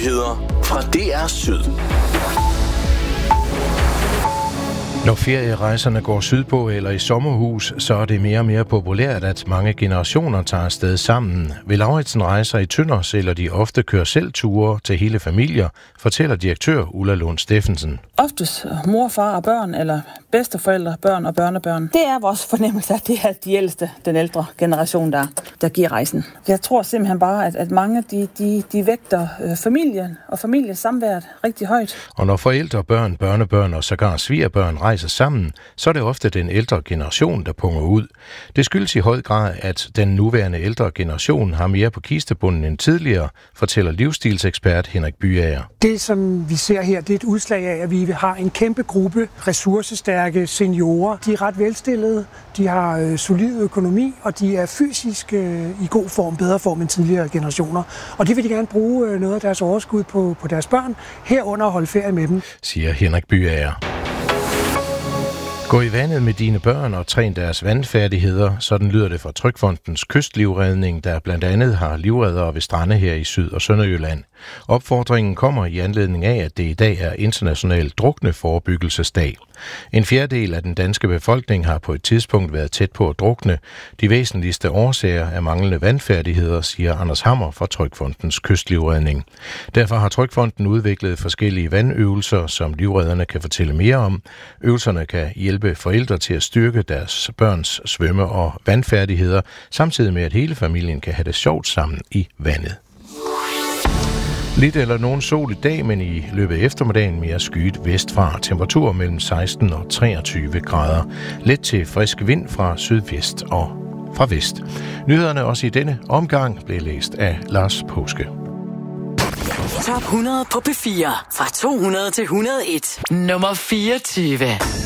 Nyheder fra DR Syd. Når ferierejserne går sydpå eller i sommerhus, så er det mere og mere populært, at mange generationer tager afsted sammen. Ved Lauritsen Rejser i Tønder sælger de ofte kør selv ture til hele familier, fortæller direktør Ulla Lund Steffensen. Oftest mor, far og børn, eller bedsteforældre, børn og børnebørn. Det er vores fornemmelse, at det er de ældste, den ældre generation, der giver rejsen. Jeg tror simpelthen bare, at mange de vægter familien og familiesamværet rigtig højt. Og når forældre, børn, børnebørn og sågar svigerbørn rejser sammen, så er det ofte den ældre generation, der punger ud. Det skyldes i høj grad, at den nuværende ældre generation har mere på kistebunden end tidligere, fortæller livsstilsekspert Henrik Byager. Det, som vi ser her, det er et udslag af, at vi har en kæmpe gruppe ressourcestærke seniorer. De er ret velstillede, de har solid økonomi, og de er fysisk i god form, bedre form end tidligere generationer. Og det vil de gerne bruge noget af deres overskud på deres børn, herunder at holde ferie med dem, siger Henrik Byager. Gå i vandet med dine børn og træn deres vandfærdigheder, sådan lyder det fra Trygfondens Kystlivredning, der blandt andet har livreddere ved strande her i Syd- og Sønderjylland. Opfordringen kommer i anledning af, at det i dag er international drukneforebyggelsesdag. En fjerdedel af den danske befolkning har på et tidspunkt været tæt på at drukne. De væsentligste årsager er manglende vandfærdigheder, siger Anders Hammer fra Trygfondens Kystlivredning. Derfor har Trygfonden udviklet forskellige vandøvelser, som livredderne kan fortælle mere om. Øvelserne kan hjælpe forældre til at styrke deres børns svømme- og vandfærdigheder, samtidig med at hele familien kan have det sjovt sammen i vandet. Lidt eller nogen sol i dag, men i løbet af eftermiddagen mere skyet vestfra. Temperatur mellem 16 og 23 grader. Let til frisk vind fra sydvest og fra vest. Nyhederne også i denne omgang blev læst af Lars Påske. Top 100 på P4. Fra 200 til 101. Nummer 24.